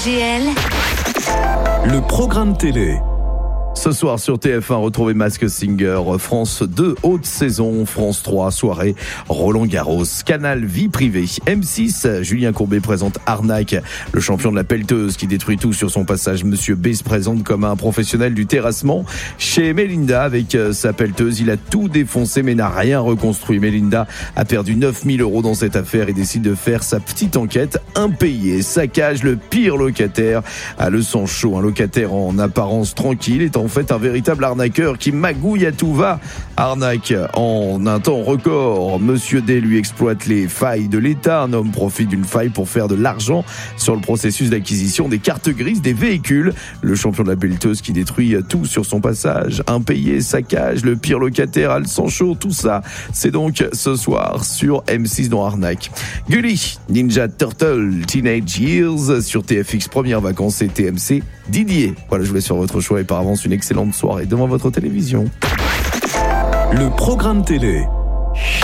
RTL, le programme télé. Ce soir sur TF1, retrouvez Masked Singer. France 2, haute saison. France 3, soirée Roland Garros. Canal, vie privée. M6, Julien Courbet présente Arnaque, le champion de la pelleteuse qui détruit tout sur son passage. Monsieur B se présente comme un professionnel du terrassement. Chez Melinda, avec sa pelleteuse, il a tout défoncé mais n'a rien reconstruit. Melinda a perdu 9000 € dans cette affaire et décide de faire sa petite enquête. Impayé, saccage, le pire locataire a le sang chaud. Un locataire en apparence tranquille est en fait un véritable arnaqueur qui magouille à tout va. Arnaque en un temps record. Monsieur D lui exploite les failles de l'État. Un homme profite d'une faille pour faire de l'argent sur le processus d'acquisition des cartes grises des véhicules. Le champion de la pelleteuse qui détruit tout sur son passage. Impayé, saccage, le pire locataire a le sang chaud. Tout ça, c'est donc ce soir sur M6 dans Arnaque. Gulli, Ninja Turtle, Teenage Years sur TFX, première vacances et TMC. Didier, voilà, je vous laisse sur votre choix et par avance une excellente soirée devant votre télévision. Le programme télé.